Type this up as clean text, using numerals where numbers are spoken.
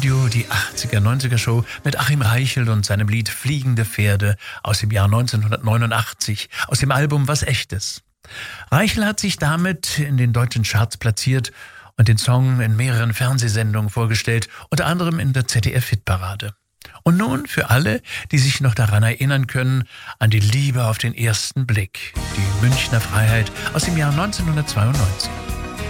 Radio, die 80er-90er Show mit Achim Reichel und seinem Lied Fliegende Pferde aus dem Jahr 1989, aus dem Album Was Echtes. Reichel hat sich damit in den deutschen Charts platziert und den Song in mehreren Fernsehsendungen vorgestellt, unter anderem in der ZDF-Hitparade. Und nun für alle, die sich noch daran erinnern können, an die Liebe auf den ersten Blick, die Münchner Freiheit aus dem Jahr 1992.